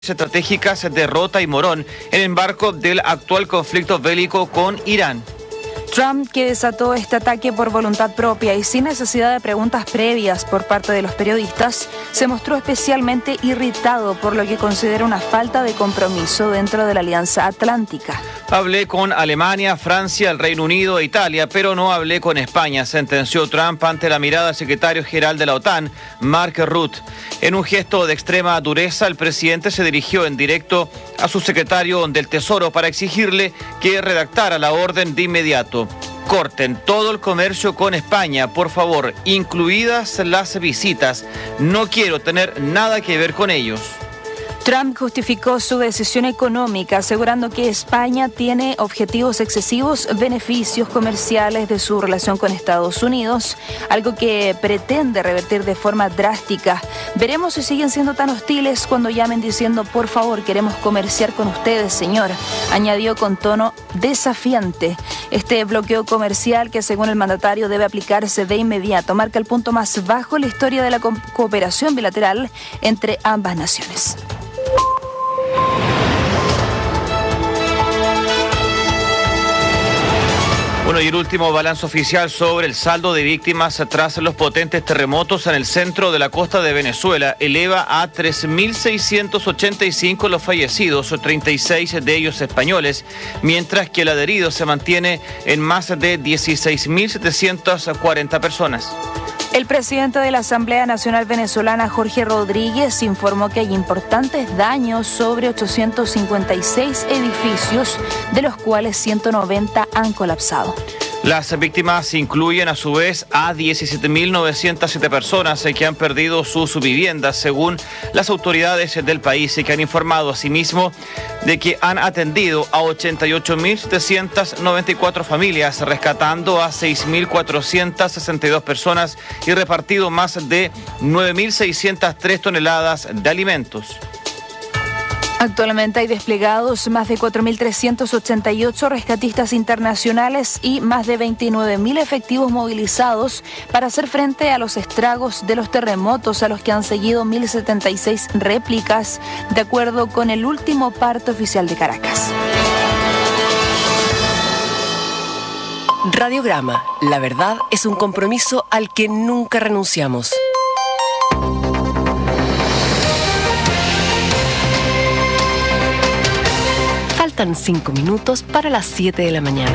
estratégicas de Rota y Morón en el marco del actual conflicto bélico con Irán. Trump, que desató este ataque por voluntad propia y sin necesidad de preguntas previas por parte de los periodistas, se mostró especialmente irritado por lo que considera una falta de compromiso dentro de la Alianza Atlántica. Hablé con Alemania, Francia, el Reino Unido e Italia, pero no hablé con España, sentenció Trump ante la mirada del secretario general de la OTAN, Mark Rutte. En un gesto de extrema dureza, el presidente se dirigió en directo a su secretario del Tesoro para exigirle que redactara la orden de inmediato. Corten todo el comercio con España, por favor, incluidas las visitas. No quiero tener nada que ver con ellos. Trump justificó su decisión económica, asegurando que España tiene objetivos excesivos, beneficios comerciales de su relación con Estados Unidos, algo que pretende revertir de forma drástica. Veremos si siguen siendo tan hostiles cuando llamen diciendo, por favor, queremos comerciar con ustedes, señor, añadió con tono desafiante. Este bloqueo comercial, que según el mandatario debe aplicarse de inmediato, marca el punto más bajo en la historia de la cooperación bilateral entre ambas naciones. Bueno, y el último balance oficial sobre el saldo de víctimas tras los potentes terremotos en el centro de la costa de Venezuela eleva a 3.685 los fallecidos, 36 de ellos españoles, mientras que el adherido se mantiene en más de 16.740 personas. El presidente de la Asamblea Nacional Venezolana, Jorge Rodríguez, informó que hay importantes daños sobre 856 edificios, de los cuales 190 han colapsado. Las víctimas incluyen a su vez a 17.907 personas que han perdido sus viviendas, según las autoridades del país, y que han informado asimismo de que han atendido a 88.794 familias, rescatando a 6.462 personas y repartido más de 9.603 toneladas de alimentos. Actualmente hay desplegados más de 4.388 rescatistas internacionales y más de 29.000 efectivos movilizados para hacer frente a los estragos de los terremotos, a los que han seguido 1.076 réplicas, de acuerdo con el último parte oficial de Caracas. Radiograma, la verdad es un compromiso al que nunca renunciamos. Faltan 5 minutos para las 7 de la mañana.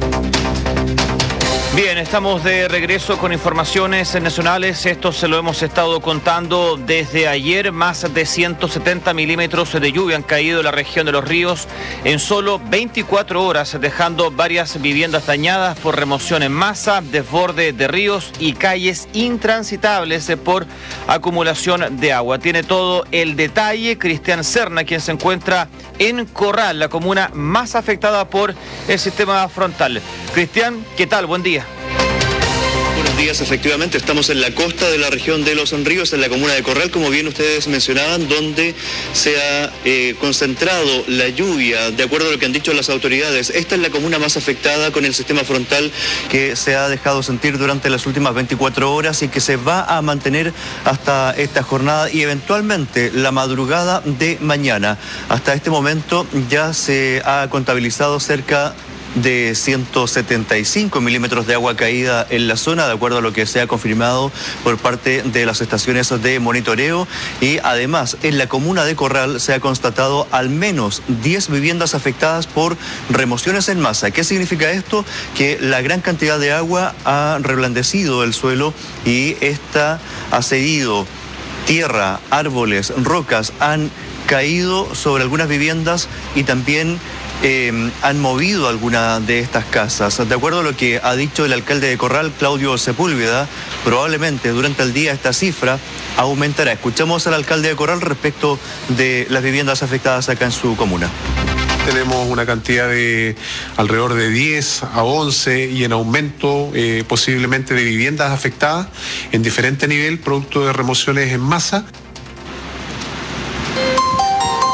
Bien, estamos de regreso con informaciones nacionales. Esto se lo hemos estado contando desde ayer. Más de 170 milímetros de lluvia han caído en la región de Los Ríos en solo 24 horas, dejando varias viviendas dañadas por remoción en masa, desborde de ríos y calles intransitables por acumulación de agua. Tiene todo el detalle Cristian Serna, quien se encuentra en Corral, la comuna más afectada por el sistema frontal. Cristian, ¿qué tal? Buen día. Buenos días, efectivamente estamos en la costa de la región de Los Ríos, en la comuna de Corral, como bien ustedes mencionaban, donde se ha concentrado la lluvia, de acuerdo a lo que han dicho las autoridades. Esta es la comuna más afectada con el sistema frontal que se ha dejado sentir durante las últimas 24 horas y que se va a mantener hasta esta jornada y eventualmente la madrugada de mañana. Hasta este momento ya se ha contabilizado cerca de 175 milímetros de agua caída en la zona, de acuerdo a lo que se ha confirmado por parte de las estaciones de monitoreo, y además en la comuna de Corral se ha constatado al menos 10 viviendas afectadas por remociones en masa. ¿Qué significa esto? Que la gran cantidad de agua ha reblandecido el suelo y esta ha cedido tierra, árboles, rocas, han caído sobre algunas viviendas y también han movido algunas de estas casas. De acuerdo a lo que ha dicho el alcalde de Corral, Claudio Sepúlveda, probablemente durante el día esta cifra aumentará. Escuchamos al alcalde de Corral respecto de las viviendas afectadas acá en su comuna. Tenemos una cantidad de alrededor de 10 a 11 y en aumento posiblemente de viviendas afectadas en diferente nivel, producto de remociones en masa.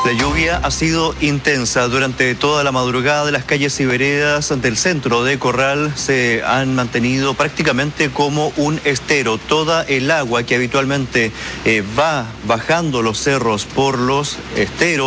La lluvia ha sido intensa durante toda la madrugada. Las calles y veredas del centro de Corral se han mantenido prácticamente como un estero. Toda el agua que habitualmente va bajando los cerros por los esteros